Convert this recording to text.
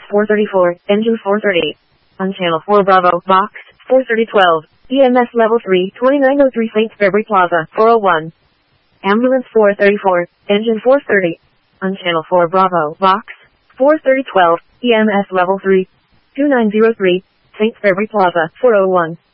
434, engine 430. On channel 4 Bravo, box, 43012, EMS level 3, 2903 St. February Plaza, 401. Ambulance 434, engine 430. On channel 4 Bravo, box, 43012, EMS level 3, 2903, St. February Plaza, 401.